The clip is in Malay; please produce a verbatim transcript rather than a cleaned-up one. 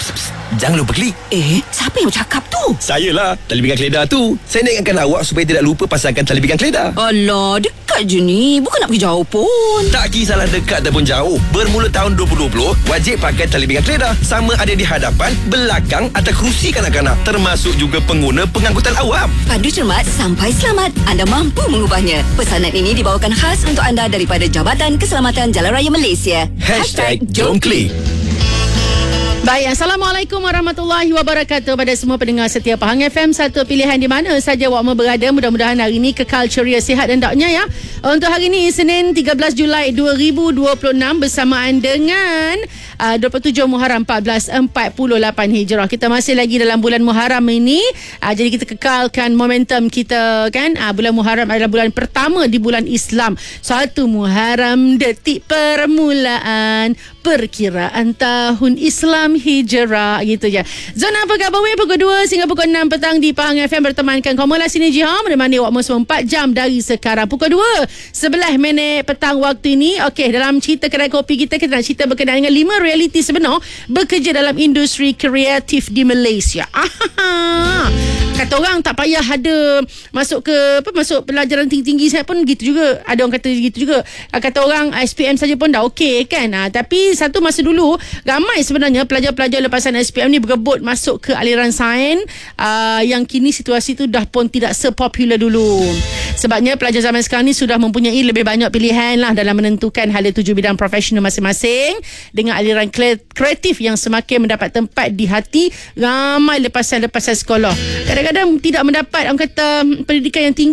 Psst, psst, jangan lupa klik. Eh, siapa yang cakap tu? Sayalah, Talian Bigan Keledar tu. Saya nak ingatkan awak supaya tidak lupa pasangkan Talian Bigan Keledar. Alah, dekat je ni. Bukan nak pergi jauh pun. Tak kisahlah dekat ataupun jauh. Bermula tahun dua ribu dua puluh, wajib pakai Talian Bigan Keledar. Sama ada di hadapan, belakang atau kerusi kanak-kanak. Termasuk juga pengguna pengangkutan awam. Padu cermat sampai selamat. Anda mampu mengubahnya. Pesanan ini dibawakan khas untuk anda daripada Jabatan Keselamatan Jalan Raya Malaysia. Hashtag Jom Klik. Baik, Assalamualaikum warahmatullahi wabarakatuh pada semua pendengar setia Pahang F M. Satu pilihan di mana saja awak berada. Mudah-mudahan hari ini kekal ceria, sihat dan daknya ya. Untuk hari ini Isnin tiga belas Julai dua ribu dua puluh enam bersamaan dengan uh, dua puluh tujuh Muharram empat belas empat puluh lapan Hijrah. Kita masih lagi dalam bulan Muharram ini. Uh, jadi kita kekalkan momentum kita kan. Uh, bulan Muharram adalah bulan pertama di bulan Islam. Satu Muharram detik permulaan perkiraan tahun Islam Hijrah gitu je. Zona apa khabar weh pukul dua sehingga pukul enam petang di Pahang F M bertemankan Komala Sini Jiham menemani awak semua empat jam dari sekarang. Pukul dua sebelas minit petang waktu ini. Okey, dalam cerita kedai kopi kita, kita nak cerita berkenaan dengan lima realiti sebenar bekerja dalam industri kreatif di Malaysia. Ahaha. Kata orang tak payah ada masuk ke apa masuk pelajaran tinggi-tinggi saya pun gitu juga. Ada orang kata gitu juga. Kata orang S P M saja pun dah okey kan. Ha, tapi satu masa dulu ramai sebenarnya pelajar-pelajar lepasan S P M ni berebut masuk ke aliran sains uh, yang kini situasi tu dah pun tidak sepopular dulu. Sebabnya pelajar zaman sekarang ni sudah mempunyai lebih banyak pilihan lah dalam menentukan hala tuju bidang profesional masing-masing dengan aliran kreatif yang semakin mendapat tempat di hati ramai lepasan-lepasan sekolah. Kadang-kadang tidak mendapat orang kata pendidikan yang tinggi